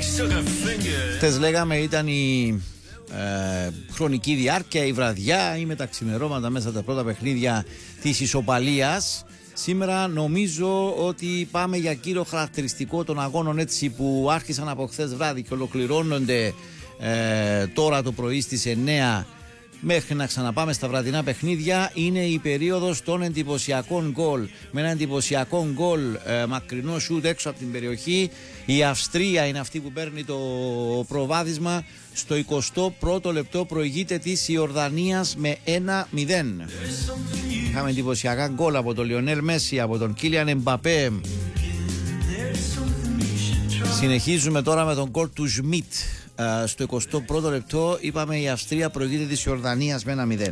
Χθες λέγαμε ήταν η χρονική διάρκεια, η βραδιά ή με τα ξημερώματα μέσα τα πρώτα παιχνίδια της ισοπαλίας. Σήμερα νομίζω ότι πάμε για κύριο χαρακτηριστικό των αγώνων έτσι που άρχισαν από χθες βράδυ και ολοκληρώνονται τώρα το πρωί στις 9 μέχρι να ξαναπάμε στα βραδινά παιχνίδια. Είναι η περίοδος των εντυπωσιακών γκολ. Με ένα εντυπωσιακό γκολ μακρινό σούτ έξω από την περιοχή. Η Αυστρία είναι αυτή που παίρνει το προβάδισμα. Στο 21ο λεπτό προηγείται της Ιορδανίας με 1-0. Είχαμε εντυπωσιακά γκολ από τον Λιονέλ Μέση, από τον Κίλιαν Εμπαπέ. Συνεχίζουμε τώρα με τον γκολ του Σμιτ. Στο 21ο λεπτό είπαμε η Αυστρία προηγείται της Ιορδανίας με 1-0.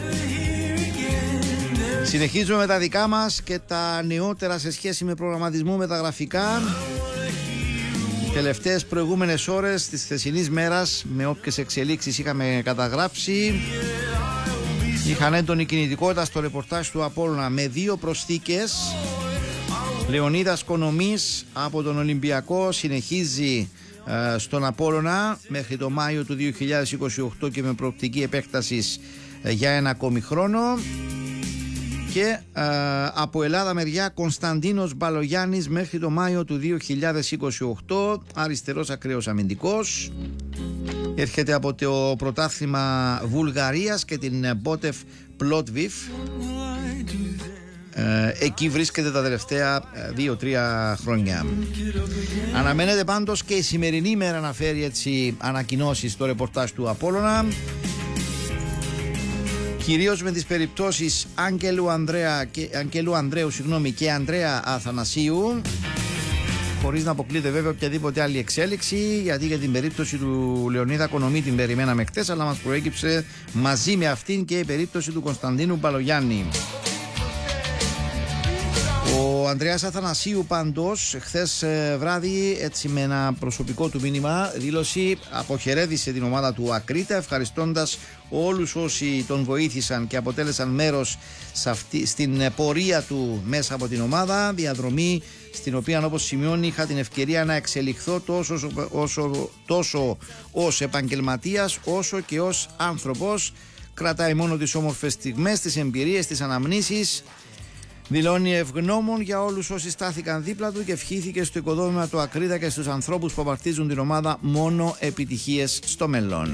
Συνεχίζουμε με τα δικά μας και τα νεότερα σε σχέση με προγραμματισμό μεταγραφικά. Τελευταίες προηγούμενες ώρες της χθεσινής μέρας, με όποιες εξελίξεις είχαμε καταγράψει, είχαν έντονη κινητικότητα στο ρεπορτάζ του Απόλλωνα με 2 προσθήκες. Λεωνίδας Κονομής από τον Ολυμπιακό συνεχίζει στον Απόλλωνα μέχρι το Μάιο του 2028 και με προοπτική επέκτασης για ένα ακόμη χρόνο. Και από Ελλάδα μεριά Κωνσταντίνος Μπαλογιάννης μέχρι το Μάιο του 2028, αριστερός ακραίος αμυντικός. Έρχεται από το πρωτάθλημα Βουλγαρίας και την Μπότεφ Πλότβιφ. Εκεί βρίσκεται τα τελευταία 2-3 χρόνια. Αναμένεται πάντως και η σημερινή ημέρα να φέρει έτσι ανακοινώσεις στο ρεπορτάζ του Απόλλωνα, κυρίως με τις περιπτώσεις Αγγέλου Ανδρέου και Ανδρέα Αθανασίου, χωρίς να αποκλείται βέβαια οποιαδήποτε άλλη εξέλιξη, γιατί για την περίπτωση του Λεωνίδα Κονομή την περιμέναμε χτες, αλλά μας προέκυψε μαζί με αυτήν και η περίπτωση του Κωνσταντίνου Μπαλογιάννη. Ο Ανδρέας Αθανασίου πάντως χθες βράδυ έτσι με ένα προσωπικό του μήνυμα δήλωση αποχαιρέτησε την ομάδα του Ακρίτα, ευχαριστώντας όλους όσοι τον βοήθησαν και αποτέλεσαν μέρος στην πορεία του μέσα από την ομάδα, διαδρομή στην οποία, όπως σημειώνει, είχα την ευκαιρία να εξελιχθώ τόσο ως επαγγελματίας όσο και ως άνθρωπος. Κρατάει μόνο τις όμορφες στιγμές, τις εμπειρίες, τις αναμνήσεις. Δηλώνει ευγνώμων για όλους όσοι στάθηκαν δίπλα του και ευχήθηκε στο οικοδόμημα του Ακρίτα και στους ανθρώπους που απαρτίζουν την ομάδα μόνο επιτυχίες στο μέλλον.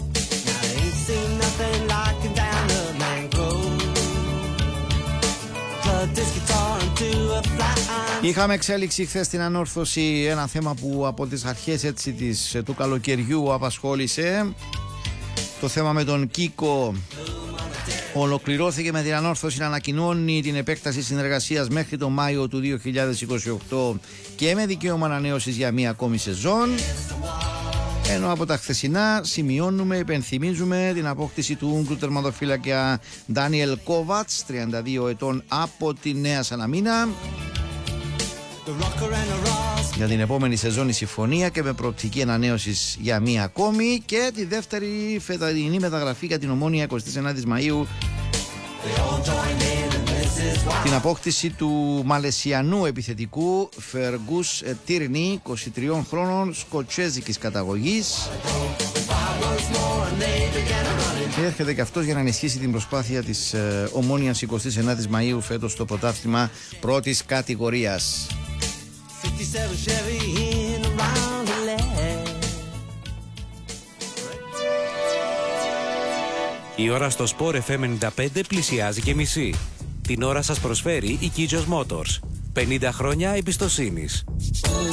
Είχαμε εξέλιξη χθες στην ανόρθωση, ένα θέμα που από τις αρχές έτσι του καλοκαιριού απασχόλησε. Το θέμα με τον Κίκο ολοκληρώθηκε με την ανόρθωση να ανακοινώνει την επέκταση συνεργασίας μέχρι το Μάιο του 2028 και με δικαίωμα ανανέωσης για μία ακόμη σεζόν. Ενώ από τα χθεσινά σημειώνουμε, υπενθυμίζουμε την απόκτηση του Ούγγρου τερματοφύλακα Ντάνιελ Κόβατς, 32 ετών, από τη Νέα Σαλαμίνα. Για την επόμενη σεζόν η συμφωνία και με προοπτική ανανέωσης για μία ακόμη, και τη δεύτερη φετινή μεταγραφή για την Ομόνοια 29 Μαΐου, την απόκτηση του Μαλαισιανού επιθετικού Φεργούς Τίρνη, 23 χρόνων, σκοτσέζικης καταγωγής. Και έρχεται και αυτός για να ενισχύσει την προσπάθεια της Ομόνοιας 29 Μαΐου φέτος στο πρωτάθλημα πρώτης κατηγορίας. Η ώρα στο Sport FM 95 πλησιάζει και μισή. Την ώρα σας προσφέρει η Kijos Motors. 50 χρόνια εμπιστοσύνης.